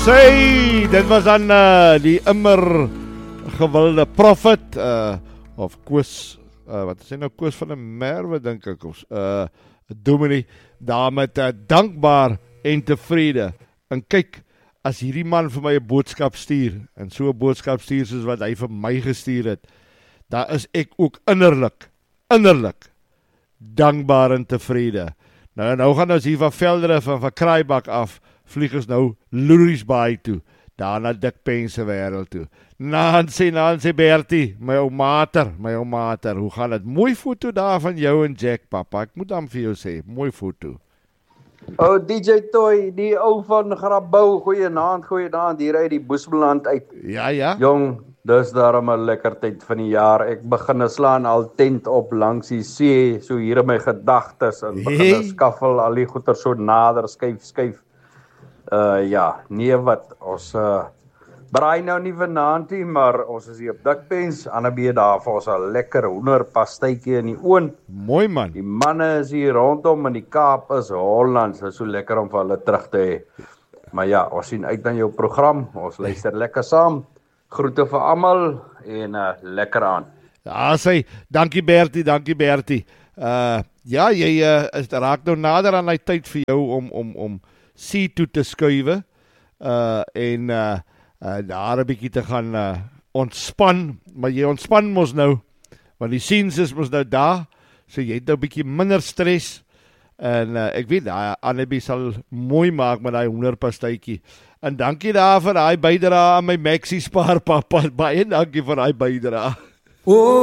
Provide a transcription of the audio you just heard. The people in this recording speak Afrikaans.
Sy, dit was dan die immer gewilde Prophet of Koos, wat is hy nou, Koos van 'n Merwe dink ek, of Dominee, daar met dankbaar en tevrede. En kyk, as hierdie man vir my 'n boodskap stuur, en so 'n boodskap stuur soos wat hy vir my gestuur het, daar is ek ook innerlik dankbaar en tevrede. Nou gaan ons hier van Veldrif en van Kraaibak af, vlieg ons nou Lourie's Baai toe, daar na Dick Pense wêreld toe. Nancy Bertie, my ou mater, hoe gaan dit? Mooi foto daar van jou en Jack, papa, ek moet dan vir jou sê, mooi foto. O, DJ Toy, die ou van Grabouw, goeienaand, hier uit die Boesbeland uit. Ja. Jong, dis daarom 'n lekker tyd van die jaar. Ek begin slaan al tent op langs die see, so hier in my gedagtes, en begin skaffel al die goeie so nader, skuif. Ja, nee wat, ons braai nou nie vanaand nie, maar ons is hier op Dikpens, Annabie daar vir ons 'n lekker hoenderpastytjie in die oond. Mooi man. Die manne is hier rondom in die Kaap is Hollands, dit is so lekker om vir hulle terug te hê. Maar ja, ons sien uit na jou program, ons luister lekker saam. Groete vir almal en lekker aan. Ja, sê, dankie Bertie. Ja, jy raak nou nader aan die tyd vir jou om see toe te skuive en daar 'n bietjie te gaan ontspan, maar jy ontspan mos nou, want die scenes is mos nou daar, so jy het nou 'n bietjie minder stres, en ek weet, Annabie sal mooi maak met daai hoenderpastytjie, en dankie daar vir daai bydrae aan my Maxi Spaar, papa, baie dankie vir daai bydrae.